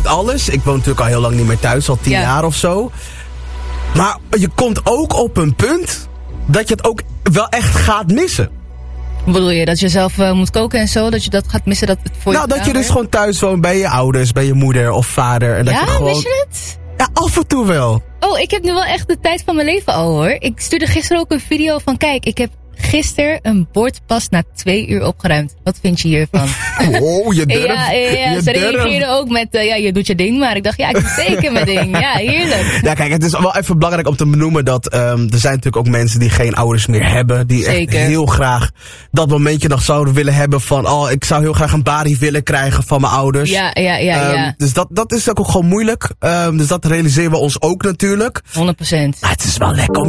heeft alles. Ik woon natuurlijk al heel lang niet meer thuis, al 10 jaar of zo. Maar je komt ook op een punt dat je het ook wel echt gaat missen. Bedoel je dat je zelf moet koken en zo? Dat je dat gaat missen? Dat het voor je dat je dus gewoon thuis woont bij je ouders, bij je moeder of vader. En dat je gewoon... mis je het? Ja, af en toe wel. Oh, ik heb nu wel echt de tijd van mijn leven al, hoor. Ik stuurde gisteren ook een video van, kijk, ik heb gisteren een bord pas na 2 uur opgeruimd. Wat vind je hiervan? Oh, je durft. Ja, ze reageerden ook met, je doet je ding, maar ik dacht, ik doe zeker mijn ding. Ja, heerlijk. Ja, kijk, het is wel even belangrijk om te benoemen dat er zijn natuurlijk ook mensen die geen ouders meer hebben. Die echt heel graag dat momentje nog zouden willen hebben van, ik zou heel graag een barie willen krijgen van mijn ouders. Ja. Dus dat is ook gewoon moeilijk. Dus dat realiseren we ons ook natuurlijk. 100%. Maar het is wel lekker om